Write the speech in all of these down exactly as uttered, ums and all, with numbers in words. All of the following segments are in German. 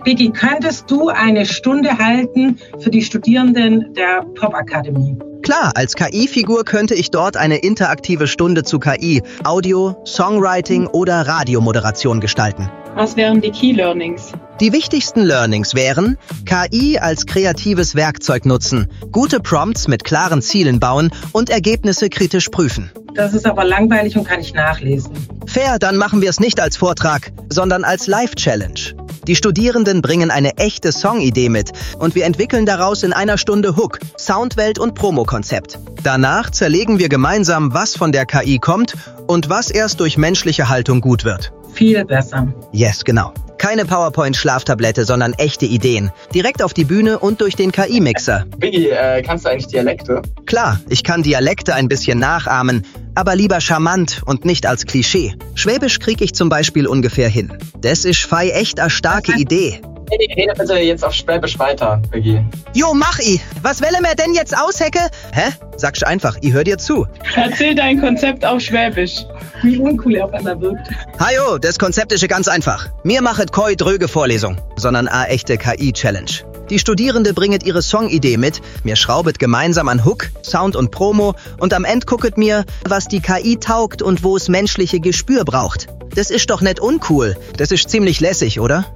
Biggie, könntest du eine Stunde halten für die Studierenden der Popakademie? Klar, als K I-Figur könnte ich dort eine interaktive Stunde zu K I, Audio, Songwriting oder Radiomoderation gestalten. Was wären die Key Learnings? Die wichtigsten Learnings wären, K I als kreatives Werkzeug nutzen, gute Prompts mit klaren Zielen bauen und Ergebnisse kritisch prüfen. Das ist aber langweilig und kann ich nachlesen. Fair, dann machen wir es nicht als Vortrag, sondern als Live-Challenge. Die Studierenden bringen eine echte Songidee mit und wir entwickeln daraus in einer Stunde Hook, Soundwelt und Promokonzept. Danach zerlegen wir gemeinsam, was von der K I kommt und was erst durch menschliche Haltung gut wird. Viel besser. Yes, genau. Keine PowerPoint-Schlaftablette, sondern echte Ideen. Direkt auf die Bühne und durch den K I-Mixer. Biggie, äh, kannst du eigentlich Dialekte? Klar, ich kann Dialekte ein bisschen nachahmen, aber lieber charmant und nicht als Klischee. Schwäbisch krieg ich zum Beispiel ungefähr hin. Das ist fei echt a starke Idee. Hey, rede bitte jetzt auf Schwäbisch weiter, Biggie. Jo, mach i! Was will mir denn jetzt aushecke? Hä? Sagst einfach, ich hör dir zu. Erzähl dein Konzept auf Schwäbisch. Wie uncool er auf einmal wirkt. Hajo, das Konzept ist ganz einfach. Mir machet koi dröge Vorlesung, sondern a echte K I-Challenge. Die Studierende bringet ihre Songidee mit, mir schraubet gemeinsam an Hook, Sound und Promo und am End gucket mir, was die K I taugt und wo es menschliche Gespür braucht. Das ist doch nicht uncool. Das ist ziemlich lässig, oder?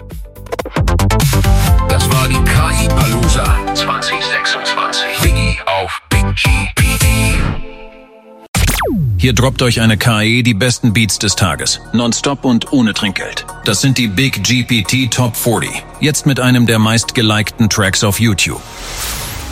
Das war die K I-Palooza zwanzig sechsundzwanzig. Biggie auf Big G P T. Hier droppt euch eine K I die besten Beats des Tages. Nonstop und ohne Trinkgeld. Das sind die Big G P T Top vierzig. Jetzt mit einem der meistgelikten Tracks auf YouTube.